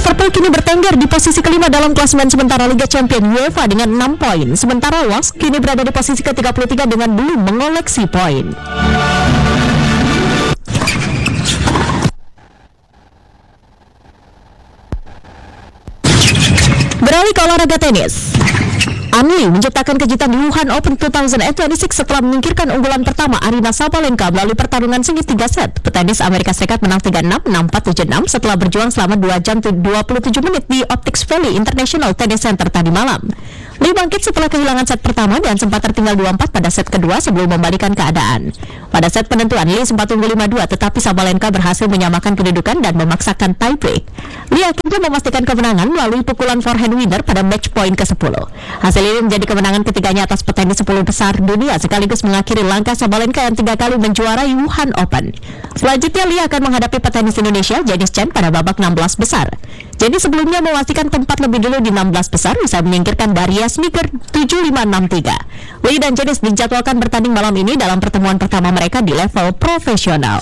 Liverpool kini bertengger di posisi kelima dalam klasemen sementara Liga Champions UEFA dengan 6 poin. Sementara Wolves kini berada di posisi ke-33 dengan belum mengoleksi poin. Beralih ke olahraga tenis. Anli menciptakan kejutan di Wuhan Open 2026 setelah menyingkirkan unggulan pertama Aryna Sabalenka melalui pertarungan sengit 3 set. Petenis Amerika Serikat menang 3-6, 6-4, 7-6 setelah berjuang selama 2 jam 27 menit di Optics Valley International Tennis Center tadi malam. Lee bangkit setelah kehilangan set pertama dan sempat tertinggal 2-4 pada set kedua sebelum membalikan keadaan. Pada set penentuan, Lee sempat unggul 5-2 tetapi Sabalenka berhasil menyamakan kedudukan dan memaksakan tie break. Lee akhirnya memastikan kemenangan melalui pukulan forehand winner pada match point ke-10. Hasil ini menjadi kemenangan ketiganya atas petenis 10 besar dunia sekaligus mengakhiri langkah Sabalenka yang 3 kali menjuarai Wuhan Open. Selanjutnya Lee akan menghadapi petenis Indonesia Janis Chen pada babak 16 besar. Jadi sebelumnya memastikan tempat lebih dulu di 16 besar bisa menyingkirkan Daria Sneaker 7-5-6-3. Lee dan Janis dijadwalkan bertanding malam ini dalam pertemuan pertama mereka di level profesional.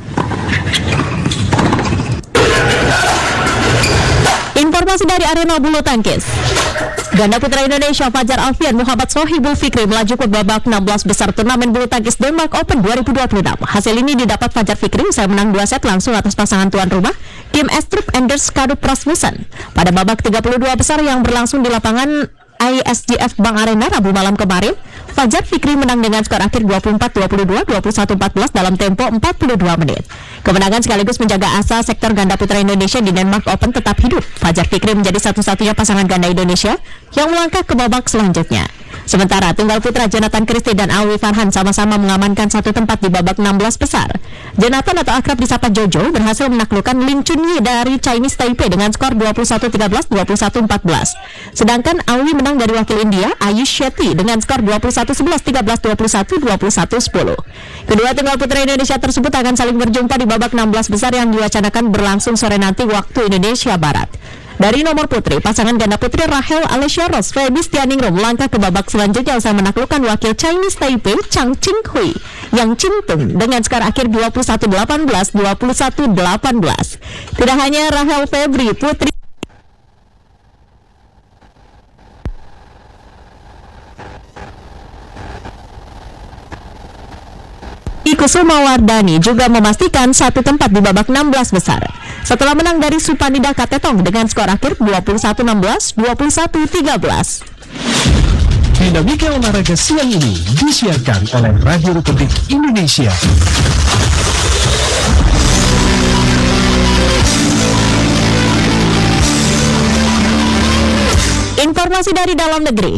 Informasi dari arena bulu tangkis. Ganda putra Indonesia Fajar Alfian Muhammad Sohibul Fikri melaju ke babak 16 besar turnamen bulu tangkis Denmark Open 2026. Hasil ini didapat Fajar Fikri usai menang 2 set langsung atas pasangan tuan rumah Kim Estrup Anders Karup Rasmussen. Pada babak 32 besar yang berlangsung di lapangan ISGF Bank Arena Rabu malam kemarin, Fajar Fikri menang dengan skor akhir 24-22, 21-14 dalam tempo 42 menit. Kemenangan sekaligus menjaga asa sektor ganda putra Indonesia di Denmark Open tetap hidup. Fajar Fikri menjadi satu-satunya pasangan ganda Indonesia yang melangkah ke babak selanjutnya. Sementara tunggal putra Jonathan Christie dan Alwi Farhan sama-sama mengamankan satu tempat di babak 16 besar. Jonathan atau akrab disapa Jojo berhasil menaklukkan Lin Chunyi dari Chinese Taipei dengan skor 21-13, 21-14. Sedangkan Alwi menang dari wakil India Ayush Shetty dengan skor 21-11, 13-21, 21-10. Kedua tunggal putra Indonesia tersebut akan saling berjumpa di babak 16 besar yang diwacanakan berlangsung sore nanti waktu Indonesia Barat. Dari nomor putri, pasangan ganda putri Rahel Alessia Ross, Feby Stianingrum melangkah ke babak selanjutnya usai menaklukkan wakil Chinese Taipei Chang Qinghui yang Cintung dengan skor akhir 21-18, 21-18. Tidak hanya Rahel Febri, putri Kusuma Wardani juga memastikan satu tempat di babak 16 besar setelah menang dari Supanida Katetong dengan skor akhir 21-16, 21-13. Dinamika olahraga siang ini disiarkan oleh Radio Republik Indonesia. Informasi dari dalam negeri.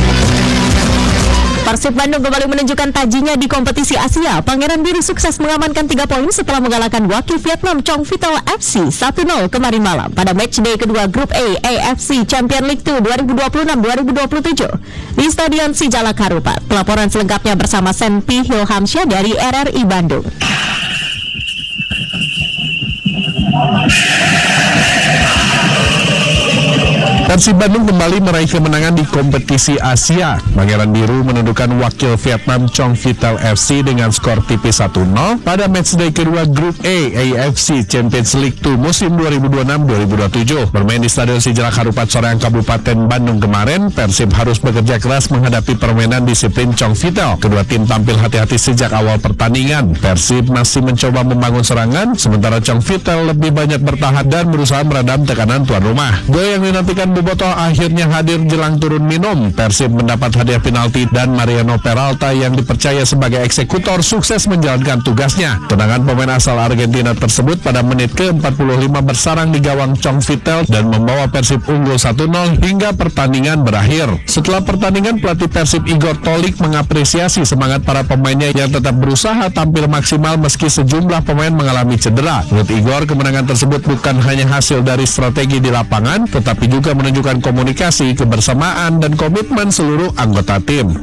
Persib Bandung kembali menunjukkan tajinya di kompetisi Asia. Pangeran Biru sukses mengamankan 3 poin setelah mengalahkan wakil Vietnam Chong Vital FC 1-0 kemarin malam pada matchday kedua Grup A AFC Champions League 2 2026-2027 di Stadion Sijalak Harupat. Pelaporan selengkapnya bersama Senpi Hilhamsyah dari RRI Bandung. Persib Bandung kembali meraih kemenangan di kompetisi Asia. Pangeran Biru menundukkan wakil Vietnam Chong Vital FC dengan skor tipis 1-0 pada matchday kedua Grup A AFC Champions League 2 musim 2026-2027. Bermain di Stadion Sijalak Harupat Soreang Kabupaten Bandung kemarin, Persib harus bekerja keras menghadapi permainan disiplin Chong Vital. Kedua tim tampil hati-hati sejak awal pertandingan. Persib masih mencoba membangun serangan, sementara Chong Vital lebih banyak bertahan dan berusaha meredam tekanan tuan rumah. Gol yang dinantikan Bobotoh akhirnya hadir jelang turun minum. Persib mendapat hadiah penalti dan Mariano Peralta yang dipercaya sebagai eksekutor sukses menjalankan tugasnya. Tendangan pemain asal Argentina tersebut pada menit ke-45 bersarang di gawang Chong Vital dan membawa Persib unggul 1-0 hingga pertandingan berakhir. Setelah pertandingan, pelatih Persib Igor Tolik mengapresiasi semangat para pemainnya yang tetap berusaha tampil maksimal meski sejumlah pemain mengalami cedera. Menurut Igor, kemenangan tersebut bukan hanya hasil dari strategi di lapangan, tetapi juga menunjukkan komunikasi, kebersamaan, dan komitmen seluruh anggota tim.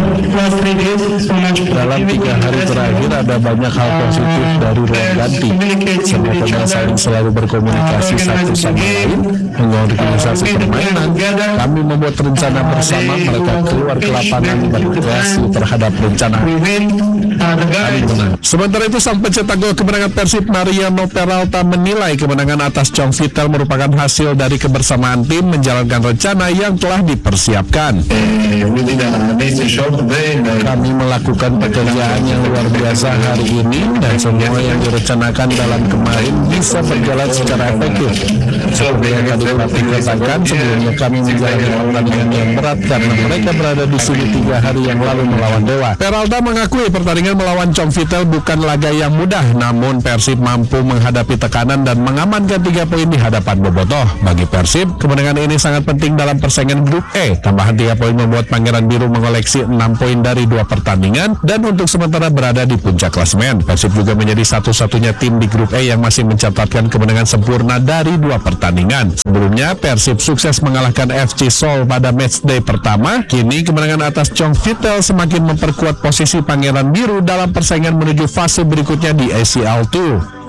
Dalam 3 hari terakhir ada banyak hal positif dari ruang ganti. Semua pemain saling selalu berkomunikasi satu sama lain, mengorganisasi permainan. Kami membuat rencana bersama, mereka keluar ke lapangan berkreasi terhadap rencana. Sementara itu sang pencetak gol kemenangan Persib Mariano Peralta menilai kemenangan atas Chong Vital merupakan hasil dari kebersamaan tim menjalankan rencana yang telah dipersiapkan. Kami melakukan pekerjaan yang luar biasa hari ini dan semua yang direncanakan dalam kemarin bisa berjalan secara efektif. Seperti yang tadi pelatih katakan, sebelumnya kami menjalani pertandingan yang berat karena mereka berada di sini 3 hari yang lalu melawan Dewa. Peralta mengakui pertandingan melawan Chong Vital bukan laga yang mudah, namun Persib mampu menghadapi tekanan dan mengamankan 3 poin di hadapan bobotoh. Bagi Persib, kemenangan ini sangat penting dalam persaingan grup E. Tambahan 3 poin membuat Pangeran Biru mengoleksi 6 poin dari 2 pertandingan dan untuk sementara berada di puncak klasemen. Persib juga menjadi satu-satunya tim di grup E yang masih mencatatkan kemenangan sempurna dari 2 pertandingan. Sebelumnya, Persib sukses mengalahkan FC Seoul pada matchday pertama. Kini kemenangan atas Chong Vital semakin memperkuat posisi Pangeran Biru dalam persaingan menuju fase berikutnya di ACL 2.